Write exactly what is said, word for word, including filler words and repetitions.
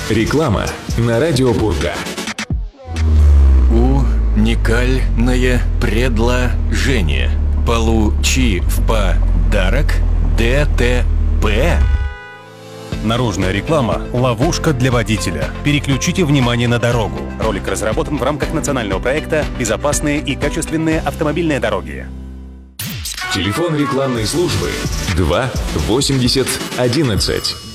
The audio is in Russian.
Реклама на радио Пурга. Уникальное предложение. Получи в подарок ДТП. Наружная реклама – ловушка для водителя. Переключите внимание на дорогу. Ролик разработан в рамках национального проекта «Безопасные и качественные автомобильные дороги». Телефон рекламной службы два восемьдесят одиннадцать.